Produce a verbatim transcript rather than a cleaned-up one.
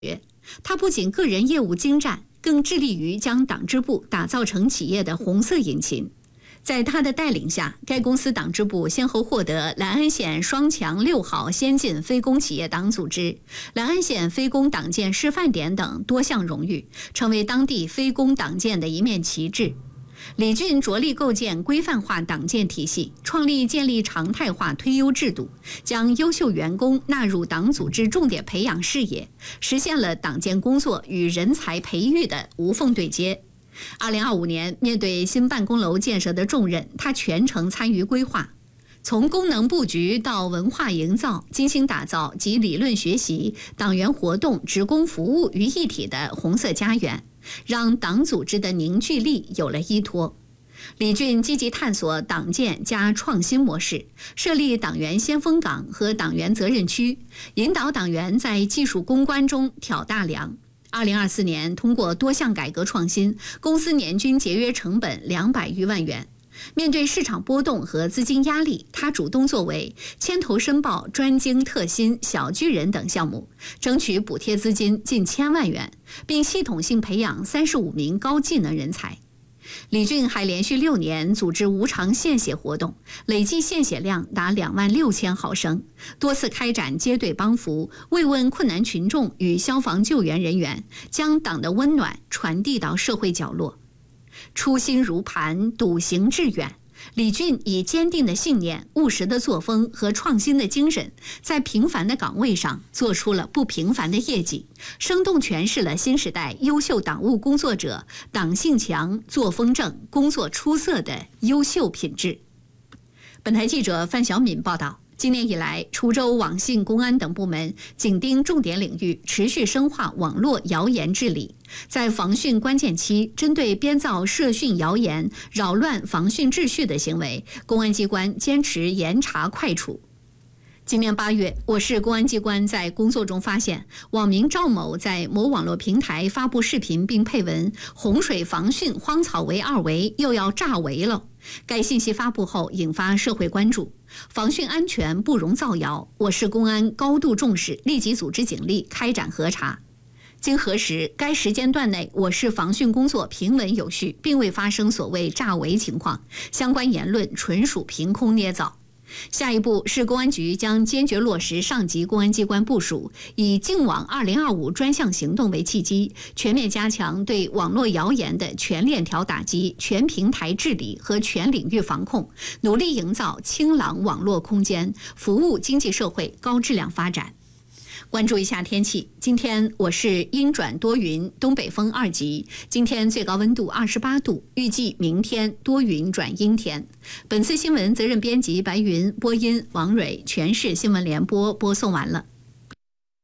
他不仅个人业务精湛，更致力于将党支部打造成企业的红色引擎。在他的带领下，该公司党支部先后获得兰安县双强六好先进非公企业党组织、兰安县非公党建示范点等多项荣誉，成为当地非公党建的一面旗帜。李俊着力构建规范化党建体系，创立建立常态化推优制度，将优秀员工纳入党组织重点培养事业，实现了党建工作与人才培育的无缝对接。二零二五年，面对新办公楼建设的重任，他全程参与规划，从功能布局到文化营造，精心打造集理论学习、党员活动、职工服务于一体的红色家园，让党组织的凝聚力有了依托。李俊积极探索党建加创新模式，设立党员先锋岗和党员责任区，引导党员在技术攻关中挑大梁。二零二四年，通过多项改革创新，公司年均节约成本两百余万元。面对市场波动和资金压力，他主动作为，牵头申报专精特新、小巨人等项目，争取补贴资金近千万元，并系统性培养三十五名高技能人才。李俊还连续六年组织无偿献血活动，累计献血量达两万六千毫升，多次开展接队帮扶，慰问困难群众与消防救援人员，将党的温暖传递到社会角落。初心如磐，笃行致远。李俊以坚定的信念、务实的作风和创新的精神，在平凡的岗位上做出了不平凡的业绩，生动诠释了新时代优秀党务工作者党性强、作风正、工作出色的优秀品质。本台记者范小敏报道。今年以来，滁州网信、公安等部门紧盯重点领域，持续深化网络谣言治理。在防汛关键期，针对编造涉汛谣言、扰乱防汛秩序的行为，公安机关坚持严查快处。今年八月，我市公安机关在工作中发现，网民赵某在某网络平台发布视频并配文“洪水防汛荒草为二围，又要炸围了”。该信息发布后引发社会关注，防汛安全不容造谣。我市公安高度重视，立即组织警力开展核查。经核实，该时间段内我市防汛工作平稳有序，并未发生所谓炸围情况，相关言论纯属凭空捏造。下一步，市公安局将坚决落实上级公安机关部署，以净网二零二五专项行动为契机，全面加强对网络谣言的全链条打击、全平台治理和全领域防控，努力营造清朗网络空间，服务经济社会高质量发展。关注一下天气，今天我市阴转多云，东北风二级，今天最高温度二十八度，预计明天多云转阴天。本次新闻责任编辑白云，播音王蕊，全市新闻联播播送完了。